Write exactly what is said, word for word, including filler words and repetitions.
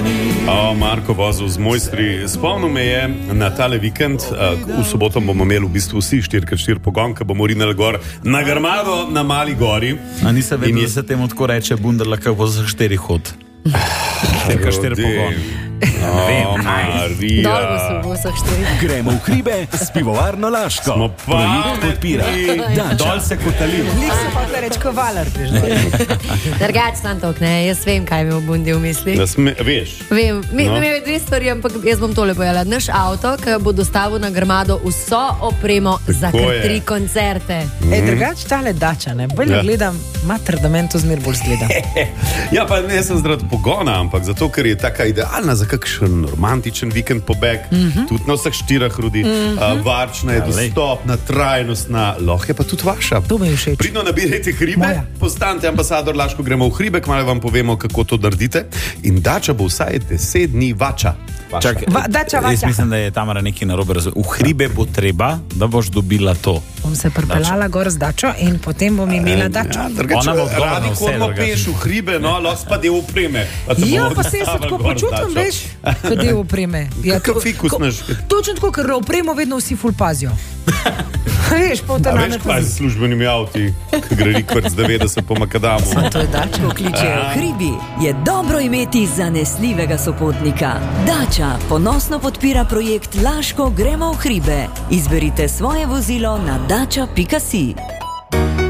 O, Marko vozil z mojstri. Spomnil me je na tale vikend. V soboto bomo imeli v bistvu vsi štiri krat štiri pogon, ki bomo rinali gor na Grmado na Mali gori. A nisem vedel, da se temu tako reče bunderla, kaj bo za štiri hod. štiri krat štiri pogon. O, Marija. Dolgo so v vseh štiri. Gremo v hribe s pivovarno Laško. Smo Projekt podpira Dača. Dol se kotalimo. Lik se pa te reč kovalar. Drugač, Santok, ne, jaz vem, kaj mi v bundi v misli. Da sme, veš. Vem, mi No. imamo dve stvari, ampak jaz bom tole pojela. Naš avto, ki bo dostavil na Grmado vso opremo za Tako kar je. tri koncerte. Ej, drugač tale Dača, ne? Bolj Ja. ja. gledam, mater, da meni to zmer bolj zgleda. Ja, pa ne sem zaradi pogona, ampak zato, ker je taka idealna za kakšen romantičen vikend pobeg, mm -hmm. tudi na vseh štirih rudi, mm -hmm. uh, varčna je, dostopna, trajnostna, lahko je pa tudi vaša. To mi je všeč. Pridno nabirajte hribe, Moja. postanite ambasador Laško, gremo v hribe, kmalu vam povemo, kako to naredite. In Dača bo vsaj deset dni vača. Vaša. Čak, Va, Dača, jaz vača. mislim, da je Tamara nekaj narobe razumela. V hribe bo treba, da boš dobila to. Bom se pripeljala gor z Dačo in potem bom imela Dačo. Ja, drugače, Ona bo odgovorna radi vse, hodimo drugače. peš v hribe, no, lahko pa del opreme. Pa te Ja, bomo pa se jaz dostavili tako gor z počutim, Dačo. veš, kot del opreme. Ja, Kakav to- fikus ko- imaš? Točno tako, ker opremo vedno vsi ful pazijo. Veš, pol te A veš, name kaj z službenimi avti, ki gre rikvrt z devetdeset po makadamu. To je Dača. Ko kličejo hribi, je dobro imeti zanesljivega sopotnika. Dača ponosno podpira projekt Laško gremo v hribe. Izberite svoje vozilo na dača pika si.